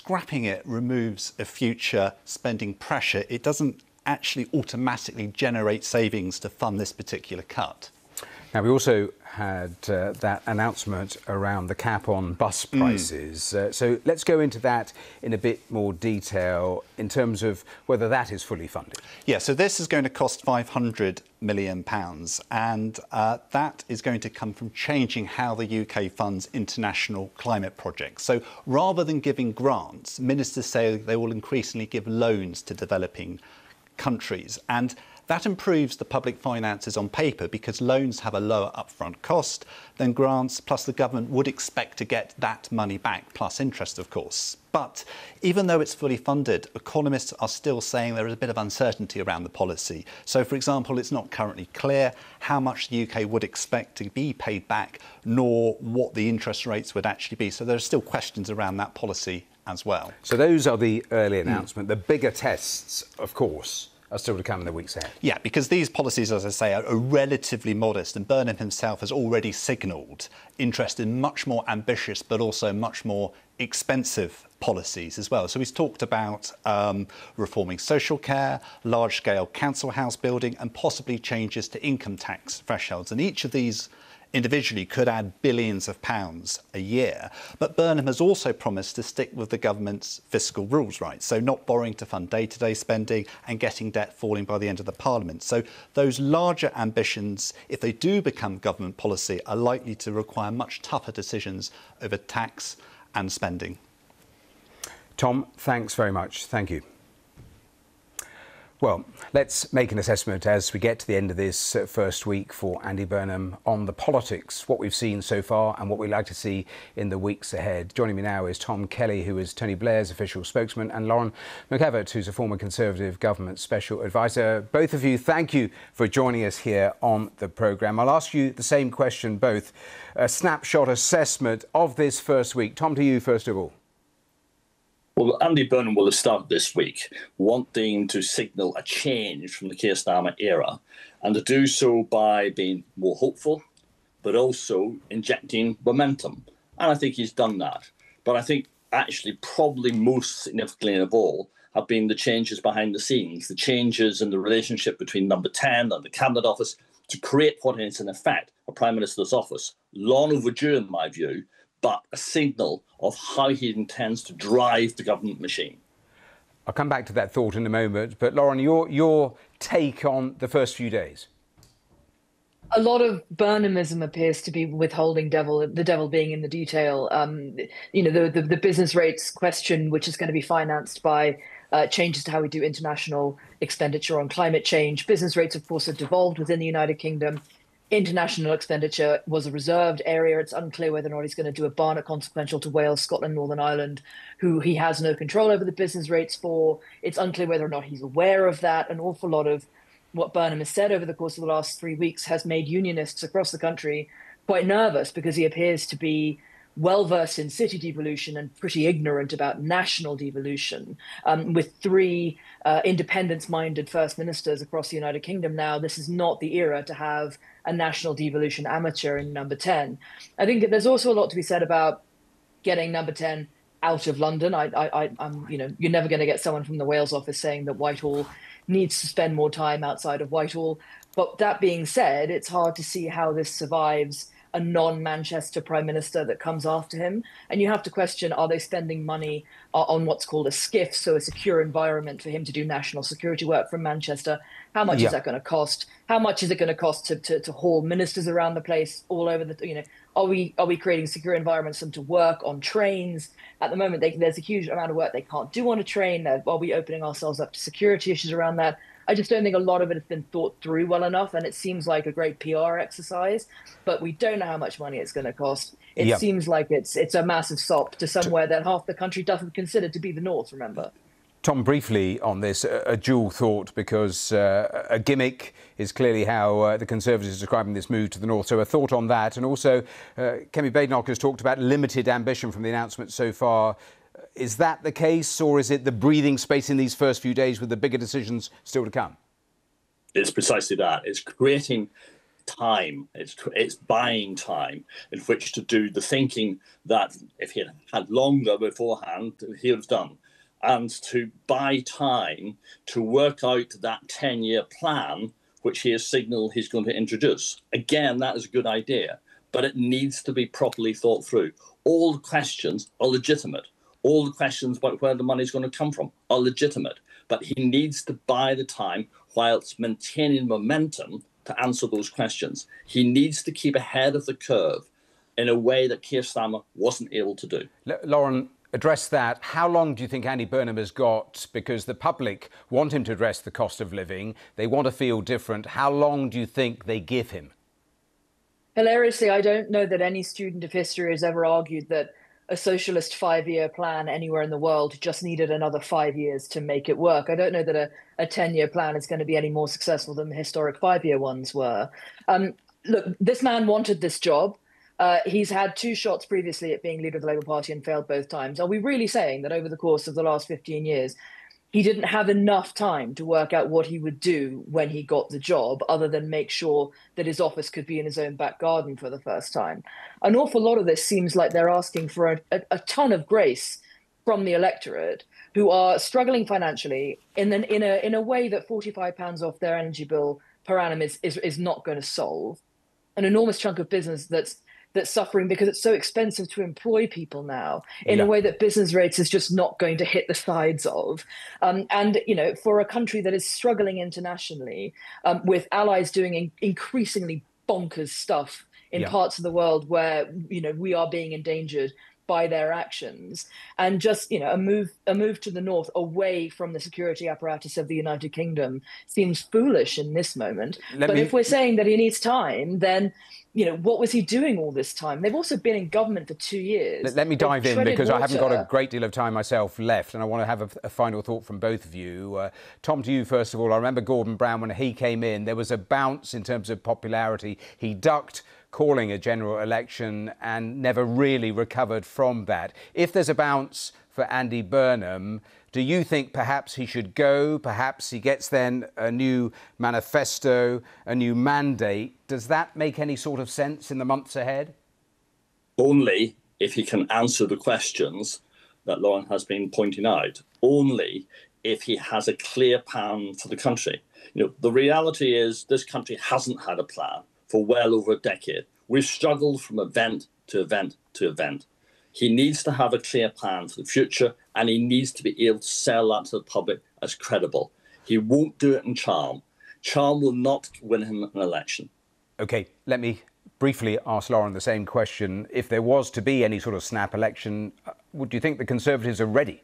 scrapping it removes a future spending pressure, it doesn't actually automatically generate savings to fund this particular cut. Now, we also had that announcement around the cap on bus prices. So let's go into that in a bit more detail in terms of whether that is fully funded. Yeah, so this is going to cost £500 million, and that is going to come from changing how the UK funds international climate projects. So rather than giving grants, ministers say they will increasingly give loans to developing countries, and that improves the public finances on paper because loans have a lower upfront cost than grants, plus the government would expect to get that money back, plus interest, of course. But even though it's fully funded, economists are still saying there is a bit of uncertainty around the policy. So, for example, it's not currently clear how much the UK would expect to be paid back, nor what the interest rates would actually be. So there are still questions around that policy as well. So those are the early announcements. The bigger tests, of course, are still to come in the weeks ahead. Yeah, because these policies, as I say, are relatively modest, and Burnham himself has already signalled interest in much more ambitious but also much more expensive policies as well. So he's talked about reforming social care, large-scale council house building and possibly changes to income tax thresholds. And each of these individually could add billions of pounds a year. But Burnham has also promised to stick with the government's fiscal rules, right? So not borrowing to fund day-to-day spending and getting debt falling by the end of the Parliament. So those larger ambitions, if they do become government policy, are likely to require much tougher decisions over tax and spending. Tom, thanks very much. Thank you. Well, let's make an assessment as we get to the end of this first week for Andy Burnham on the politics, what we've seen so far and what we'd like to see in the weeks ahead. Joining me now is Tom Kelly, who is Tony Blair's official spokesman, and Lauren McEvatt, who's a former Conservative government special advisor. Both of you, thank you for joining us here on the programme. I'll ask you the same question, both. A snapshot assessment of this first week. Tom, to you first of all. Well, Andy Burnham will have started this week wanting to signal a change from the Keir Starmer era, and to do so by being more hopeful, but also injecting momentum. And I think he's done that. But I think actually probably most significantly of all have been the changes behind the scenes, the changes in the relationship between Number 10 and the Cabinet Office to create what is in effect a Prime Minister's office, long overdue in my view, but a signal of how he intends to drive the government machine. I'll come back to that thought in a moment, but Lauren, your take on the first few days? A lot of Burnhamism appears to be withholding the devil being in the detail. The business rates question, which is going to be financed by changes to how we do international expenditure on climate change. Business rates, of course, are devolved within the United Kingdom. International expenditure was a reserved area. It's unclear whether or not he's going to do a Barnett consequential to Wales, Scotland, Northern Ireland, who he has no control over the business rates for. It's unclear whether or not he's aware of that. An awful lot of what Burnham has said over the course of the last 3 weeks has made unionists across the country quite nervous because he appears to be well-versed in city devolution and pretty ignorant about national devolution. With three independence-minded First Ministers across the United Kingdom now, this is not the era to have a national devolution amateur in Number 10. I think that there's also a lot to be said about getting Number 10 out of London. You're never going to get someone from the Wales office saying that Whitehall needs to spend more time outside of Whitehall. But that being said, it's hard to see how this survives a non-Manchester Prime Minister that comes after him. And you have to question, are they spending money on what's called a SCIF, so a secure environment for him to do national security work from Manchester? How much is that going to cost? How much is it going to cost to haul ministers around the place all over the, are we creating secure environments for them to work on trains? At the moment, there's a huge amount of work they can't do on a train. Are we opening ourselves up to security issues around that? I just don't think a lot of it has been thought through well enough, and it seems like a great PR exercise, but we don't know how much money it's going to cost. It seems like it's a massive sop to somewhere that half the country doesn't consider to be the north, remember. Tom, briefly on this, a dual thought, because a gimmick is clearly how the Conservatives are describing this move to the north. So a thought on that. And also, Kemi Badenoch has talked about limited ambition from the announcement so far. Is that the case, or is it the breathing space in these first few days with the bigger decisions still to come? It's precisely that. It's creating time. It's buying time in which to do the thinking that if he had longer beforehand, he would have done. And to buy time to work out that 10-year plan, which he has signalled he's going to introduce. Again, that is a good idea, but it needs to be properly thought through. All the questions are legitimate. All the questions about where the money is going to come from are legitimate, but he needs to buy the time whilst maintaining momentum to answer those questions. He needs to keep ahead of the curve in a way that Keir Starmer wasn't able to do. Lauren, address that. How long do you think Andy Burnham has got? Because the public want him to address the cost of living. They want to feel different. How long do you think they give him? Hilariously, I don't know that any student of history has ever argued that a socialist 5-year plan anywhere in the world just needed another 5 years to make it work. I don't know that a 10-year plan is going to be any more successful than the historic 5-year ones were. Look, this man wanted this job. He's had 2 shots previously at being leader of the Labour Party and failed both times. Are we really saying that over the course of the last 15 years, he didn't have enough time to work out what he would do when he got the job, other than make sure that his office could be in his own back garden for the first time? An awful lot of this seems like they're asking for a ton of grace from the electorate, who are struggling financially in a way that £45 off their energy bill per annum is not going to solve. An enormous chunk of business that's suffering because it's so expensive to employ people now in a way that business rates is just not going to hit the sides of. And, you know, for a country that is struggling internationally, with allies doing increasingly bonkers stuff in parts of the world where, you know, we are being endangered by their actions, and just, you know, a move to the north away from the security apparatus of the United Kingdom seems foolish in this moment. But if we're saying that he needs time, then, you know, what was he doing all this time? They've also been in government for 2 years. Let me dive in, because I haven't got a great deal of time myself left, and I want to have a final thought from both of you. Tom, to you first of all. I remember Gordon Brown, when he came in, there was a bounce in terms of popularity. He ducked calling a general election and never really recovered from that. If there's a bounce for Andy Burnham, do you think perhaps he should go? Perhaps he gets then a new manifesto, a new mandate. Does that make any sort of sense in the months ahead? Only if he can answer the questions that Lauren has been pointing out. Only if he has a clear plan for the country. You know, the reality is this country hasn't had a plan for well over a decade. We've struggled from event to event to event. He needs to have a clear plan for the future, and he needs to be able to sell that to the public as credible. He won't do it in charm. Charm will not win him an election. OK, let me briefly ask Lauren the same question. If there was to be any sort of snap election, would you think the Conservatives are ready?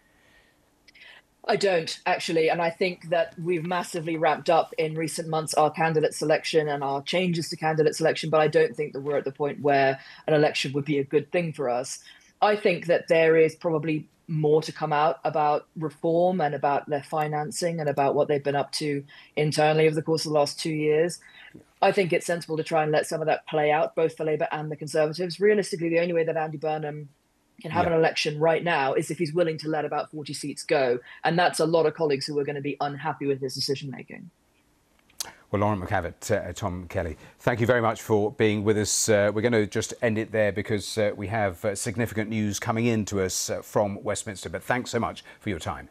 I don't, actually. And I think that we've massively ramped up in recent months our candidate selection and our changes to candidate selection. But I don't think that we're at the point where an election would be a good thing for us. I think that there is probably more to come out about reform and about their financing and about what they've been up to internally over the course of the last 2 years. I think it's sensible to try and let some of that play out, both for Labour and the Conservatives. Realistically, the only way that Andy Burnham can have an election right now is if he's willing to let about 40 seats go. And that's a lot of colleagues who are going to be unhappy with his decision making. Well, Lauren McCavitt, Tom Kelly, thank you very much for being with us. We're going to just end it there because we have significant news coming in to us from Westminster. But thanks so much for your time.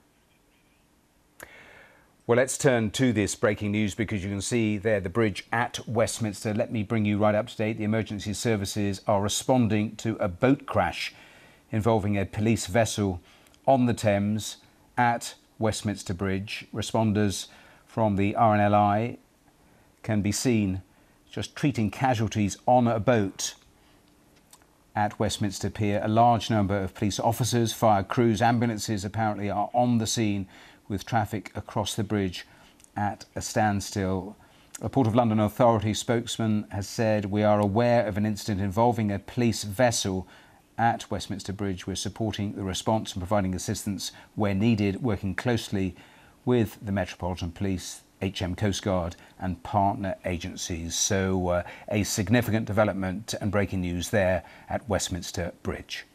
Well, let's turn to this breaking news, because you can see there the bridge at Westminster. Let me bring you right up to date. The emergency services are responding to a boat crash involving a police vessel on the Thames at Westminster Bridge. Responders from the RNLI can be seen just treating casualties on a boat at Westminster Pier. A large number of police officers, fire crews, ambulances apparently are on the scene, with traffic across the bridge at a standstill. A Port of London Authority spokesman has said, "We are aware of an incident involving a police vessel at Westminster Bridge. We're supporting the response and providing assistance where needed, working closely with the Metropolitan Police, HM Coast Guard and partner agencies." So a significant development and breaking news there at Westminster Bridge.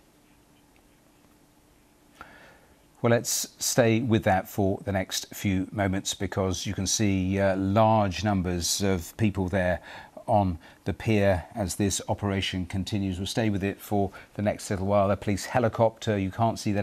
Well, let's stay with that for the next few moments, because you can see large numbers of people there on the pier as this operation continues. We'll stay with it for the next little while. A police helicopter, you can't see that